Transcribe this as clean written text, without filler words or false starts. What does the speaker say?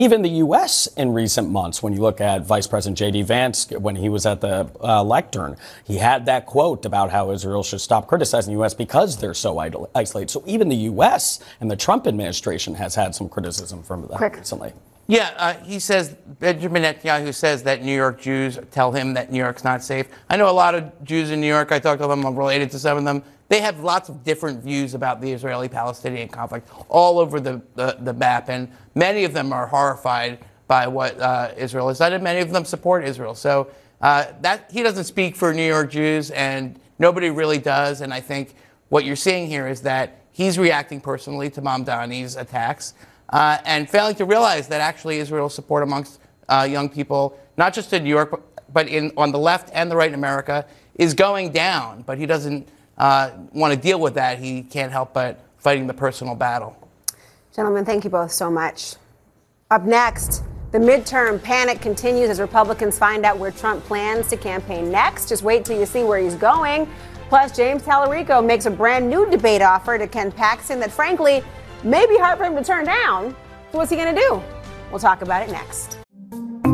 Even the U.S. in recent months, when you look at Vice President J.D. Vance, when he was at the lectern, he had that quote about how Israel should stop criticizing the U.S. because they're so isolated. So even the U.S. and the Trump administration has had some criticism from them recently. Yeah, he says, Benjamin Netanyahu says that New York Jews tell him that New York's not safe. I know a lot of Jews in New York. I talk to them. I'm related to some of them. They have lots of different views about the Israeli-Palestinian conflict all over the map, and many of them are horrified by what Israel has done, and many of them support Israel. So that he doesn't speak for New York Jews, and nobody really does. And I think what you're seeing here is that he's reacting personally to Mamdani's attacks and failing to realize that actually Israel's support amongst young people, not just in New York, but on the left and the right in America, is going down. But he doesn't want to deal with that. He can't help but fighting the personal battle. Gentlemen, thank you both so much. Up next, the midterm panic continues as Republicans find out where Trump plans to campaign next. Just wait till you see where he's going. Plus, James Tallarico makes a brand new debate offer to Ken Paxton that, frankly, may be hard for him to turn down. So what's he going to do? We'll talk about it next.